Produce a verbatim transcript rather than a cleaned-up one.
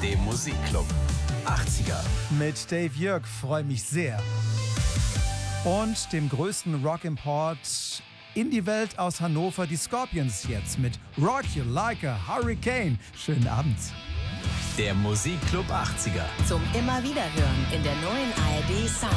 dem Musikclub achtziger. Mit Dave Jörg freue mich sehr. Und dem größten Rock-Import in die Welt aus Hannover, die Scorpions jetzt mit Rock You Like a Hurricane. Schönen Abend. Der Musikclub achtziger. Zum immer wieder hören in der neuen A R D Sound.